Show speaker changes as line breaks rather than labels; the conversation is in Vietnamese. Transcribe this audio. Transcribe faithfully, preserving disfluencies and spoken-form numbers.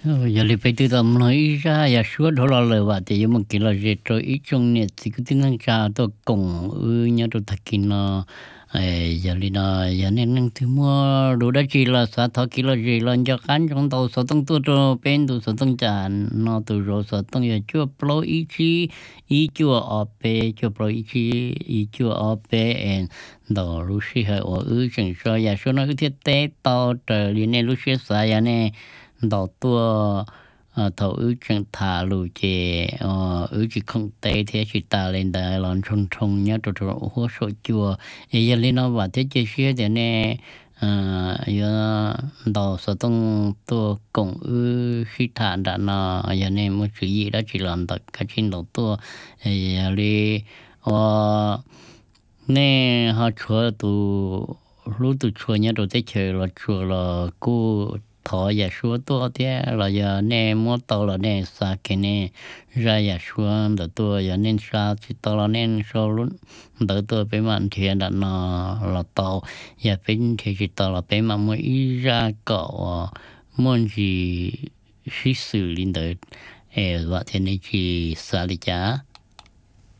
giờ thì phải tự tâm nói ra giờ suốt đó là lời và thì mà kiểu là gì rồi ít trong này thì cứ tiếng anh cha tôi cùng ừ nhớ tôi thật kinh nó giờ thì nó giờ nên năng thứ mua đồ đó chỉ là sao thọ kiểu là gì là cho khán trong tàu sao tung tôi cho bên tôi sao tung trả nó từ rồi sao tung giờ chưa pro ý chí ý chưa ở bên chưa pro ý chí ý chưa ở bên đó lúc xí hay ở ừ chẳng sao giờ số nó cứ thiết tế tao trời liền nên lúc xí sao giờ này đầu tua thầu ước chẳng thả lù chè ước chỉ không tệ thế chỉ ta lên đây làm trông trông nhá trâu trâu hoa sôi chùa giờ lên nó vào thế chơi xíu thế này giờ đầu số tung tua cùng ước khi thả đã nó giờ này một sự gì đó chỉ làm được cái trên đầu tua giờ đi nè họ chùa tụ lúc tụ chùa nhá tụ tới chơi là chùa là cô thọ giờ số tua thế là giờ nè mua tàu là nè sa cái nè ra giờ số đợt tua giờ nên sa chỉ tàu là nên số luôn đợt tua phải mang tiền đã nó là tàu giờ phải thì chỉ tàu là phải mang mới ra cọ muốn gì xí xử linh đợt ê vậy thì nên chỉ sa đi chả